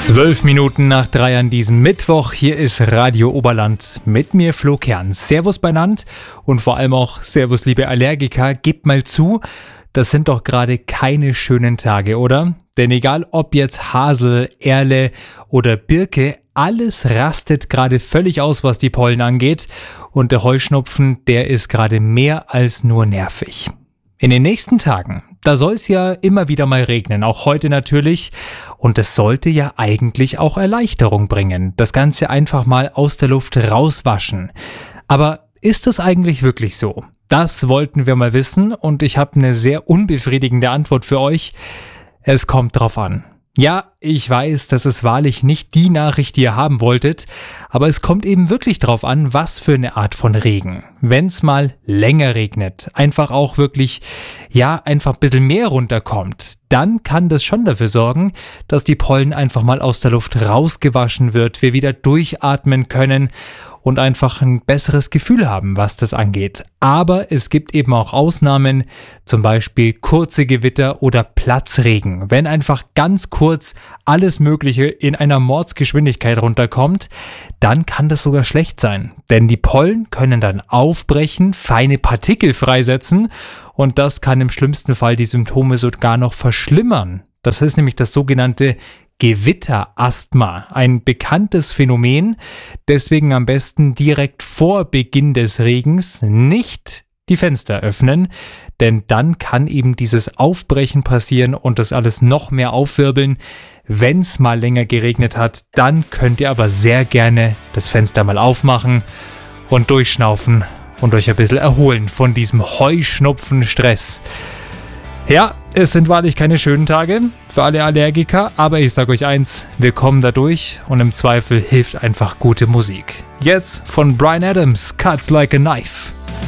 12 Minuten nach 3 an diesem Mittwoch. Hier ist Radio Oberland mit mir, Flo Kern. Servus beieinander und vor allem auch Servus, liebe Allergiker. Gebt mal zu, das sind doch gerade keine schönen Tage, oder? Denn egal ob jetzt Hasel, Erle oder Birke, alles rastet gerade völlig aus, was die Pollen angeht. Und der Heuschnupfen, der ist gerade mehr als nur nervig. In den nächsten Tagen, da soll es ja immer wieder mal regnen, auch heute natürlich. Und es sollte ja eigentlich auch Erleichterung bringen, das Ganze einfach mal aus der Luft rauswaschen. Aber ist das eigentlich wirklich so? Das wollten wir mal wissen und ich habe eine sehr unbefriedigende Antwort für euch. Es kommt drauf an. Ja, ich weiß, das ist wahrlich nicht die Nachricht, die ihr haben wolltet, aber es kommt eben wirklich drauf an, was für eine Art von Regen. Wenn es mal länger regnet, einfach auch wirklich, einfach ein bisschen mehr runterkommt, dann kann das schon dafür sorgen, dass die Pollen einfach mal aus der Luft rausgewaschen wird, wir wieder durchatmen können und einfach ein besseres Gefühl haben, was das angeht. Aber es gibt eben auch Ausnahmen, zum Beispiel kurze Gewitter oder Platzregen. Wenn einfach ganz kurz alles Mögliche in einer Mordsgeschwindigkeit runterkommt, dann kann das sogar schlecht sein. Denn die Pollen können dann aufbrechen, feine Partikel freisetzen und das kann im schlimmsten Fall die Symptome sogar noch verschlimmern. Das ist nämlich das sogenannte Gewitterasthma, ein bekanntes Phänomen, deswegen am besten direkt vor Beginn des Regens nicht die Fenster öffnen, denn dann kann eben dieses Aufbrechen passieren und das alles noch mehr aufwirbeln. Wenn es mal länger geregnet hat, dann könnt ihr aber sehr gerne das Fenster mal aufmachen und durchschnaufen und euch ein bisschen erholen von diesem Heuschnupfenstress. Ja, es sind wahrlich keine schönen Tage für alle Allergiker, aber ich sage euch eins, wir kommen da durch und im Zweifel hilft einfach gute Musik. Jetzt von Bryan Adams, Cuts Like a Knife.